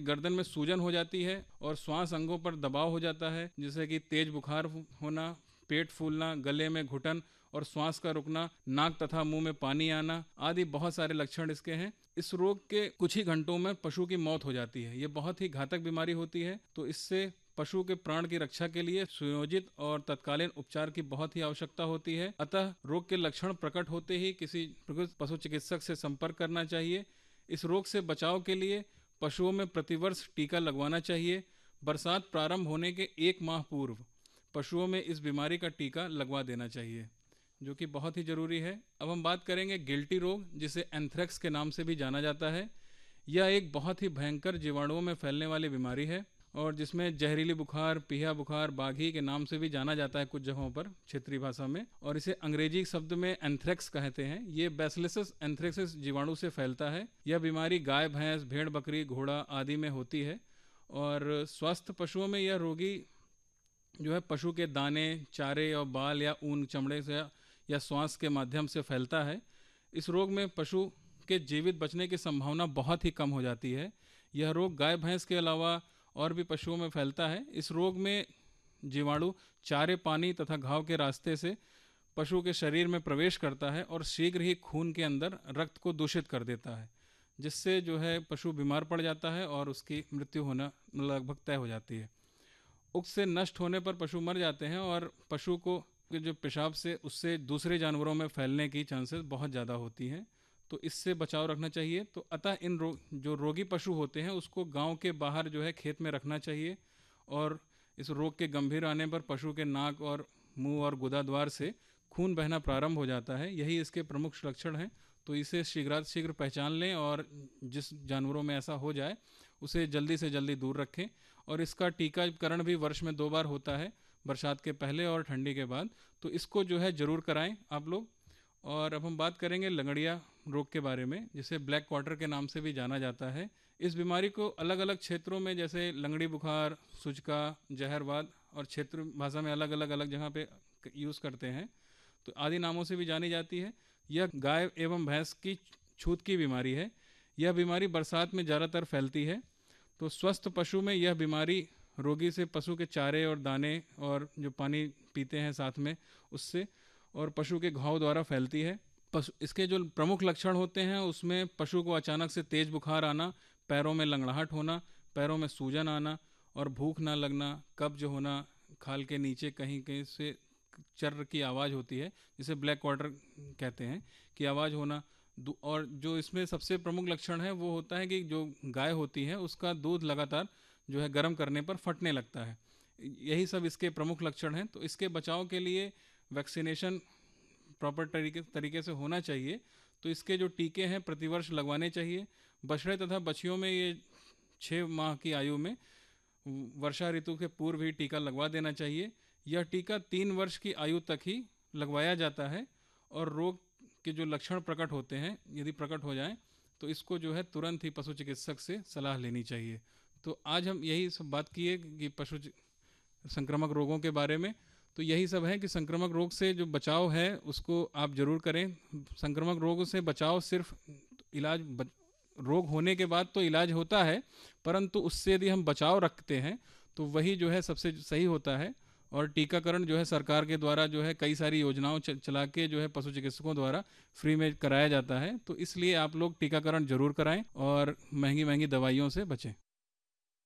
गर्दन में सूजन हो जाती है और श्वास अंगों पर दबाव हो जाता है, जैसे कि तेज बुखार होना, पेट फूलना, गले में घुटन और श्वास का रुकना, नाक तथा मुंह में पानी आना आदि बहुत सारे लक्षण इसके हैं। इस रोग के कुछ ही घंटों में पशु की मौत हो जाती है। ये बहुत ही घातक बीमारी होती है, तो इससे पशु के प्राण की रक्षा के लिए सुयोजित और तत्कालीन उपचार की बहुत ही आवश्यकता होती है। अतः रोग के लक्षण प्रकट होते ही किसी पशु चिकित्सक से संपर्क करना चाहिए। इस रोग से बचाव के लिए पशुओं में प्रतिवर्ष टीका लगवाना चाहिए। बरसात प्रारंभ होने के 1 माह पूर्व पशुओं में इस बीमारी का टीका लगवा देना चाहिए, जो कि बहुत ही जरूरी है। अब हम बात करेंगे गिल्टी रोग, जिसे एंथ्रेक्स के नाम से भी जाना जाता है। यह एक बहुत ही भयंकर जीवाणुओं में फैलने वाली बीमारी है और जिसमें जहरीली बुखार, पिया बुखार, बाघी के नाम से भी जाना जाता है कुछ जगहों पर क्षेत्रीय भाषा में, और इसे अंग्रेजी शब्द में एंथ्रेक्स कहते हैं। ये बैसिलस एंथ्रेक्सिस जीवाणु से फैलता है। यह बीमारी गाय, भैंस, भेड़, बकरी, घोड़ा आदि में होती है और स्वस्थ पशुओं में यह रोगी जो है पशु के दाने, चारे और बाल या ऊन, चमड़े से या श्वास के माध्यम से फैलता है। इस रोग में पशु के जीवित बचने की संभावना बहुत ही कम हो जाती है। यह रोग गाय, भैंस के अलावा और भी पशुओं में फैलता है। इस रोग में जीवाणु चारे, पानी तथा घाव के रास्ते से पशु के शरीर में प्रवेश करता है और शीघ्र ही खून के अंदर रक्त को दूषित कर देता है, जिससे जो है पशु बीमार पड़ जाता है और उसकी मृत्यु होना लगभग तय हो जाती है। उक्त से नष्ट होने पर पशु मर जाते हैं और पशु को जो पेशाब से उससे दूसरे जानवरों में फैलने की चांसेस बहुत ज़्यादा होती हैं, तो इससे बचाव रखना चाहिए। तो अतः इन जो रोगी पशु होते हैं उसको गांव के बाहर जो है खेत में रखना चाहिए और इस रोग के गंभीर आने पर पशु के नाक और मुंह और गुदाद्वार से खून बहना प्रारंभ हो जाता है। यही इसके प्रमुख लक्षण हैं। तो इसे शीघ्र पहचान लें और जिस जानवरों में ऐसा हो जाए उसे जल्दी से जल्दी दूर रखें। और इसका टीकाकरण भी वर्ष में 2 बार होता है, बरसात के पहले और ठंडी के बाद। तो इसको जो है ज़रूर कराएं आप लोग। और अब हम बात करेंगे लंगड़िया रोग के बारे में, जिसे ब्लैक क्वार्टर के नाम से भी जाना जाता है। इस बीमारी को अलग अलग क्षेत्रों में, जैसे लंगड़ी बुखार, सुचका, जहरवाद, और क्षेत्र भाषा में अलग अलग जगह पे यूज़ करते हैं, तो आदि नामों से भी जानी जाती है। यह गाय एवं भैंस की छूत की बीमारी है। यह बीमारी बरसात में ज़्यादातर फैलती है। तो स्वस्थ पशु में यह बीमारी रोगी से पशु के चारे और दाने और जो पानी पीते हैं साथ में उससे और पशु के घाव द्वारा फैलती है। पशु इसके जो प्रमुख लक्षण होते हैं उसमें पशु को अचानक से तेज बुखार आना, पैरों में लंगड़ाहट होना, पैरों में सूजन आना और भूख ना लगना, कब्ज होना, खाल के नीचे कहीं कहीं से चर्र की आवाज़ होती है जिसे ब्लैक वाटर कहते हैं कि आवाज़ होना। और जो इसमें सबसे प्रमुख लक्षण है वो होता है कि जो गाय होती है उसका दूध लगातार जो है गर्म करने पर फटने लगता है। यही सब इसके प्रमुख लक्षण हैं। तो इसके बचाव के लिए वैक्सीनेशन प्रॉपर तरीके से होना चाहिए। तो इसके जो टीके हैं प्रतिवर्ष लगवाने चाहिए। बछड़े तथा बछियों में ये 6 माह की आयु में वर्षा ऋतु के पूर्व ही टीका लगवा देना चाहिए। यह टीका 3 वर्ष की आयु तक ही लगवाया जाता है और रोग के जो लक्षण प्रकट होते हैं यदि प्रकट हो जाएं तो इसको जो है तुरंत ही पशु चिकित्सक से सलाह लेनी चाहिए। तो आज हम यही सब बात किए कि पशु संक्रामक रोगों के बारे में। तो यही सब है कि संक्रामक रोग से जो बचाव है उसको आप जरूर करें। संक्रामक रोगों से बचाव सिर्फ रोग होने के बाद तो इलाज होता है, परंतु उससे यदि हम बचाव रखते हैं तो वही जो है सबसे सही होता है। और टीकाकरण जो है सरकार के द्वारा जो है कई सारी योजनाओं चला के जो है पशु चिकित्सकों द्वारा फ्री में कराया जाता है। तो इसलिए आप लोग टीकाकरण जरूर कराएं और महंगी महंगी दवाइयों से बचें।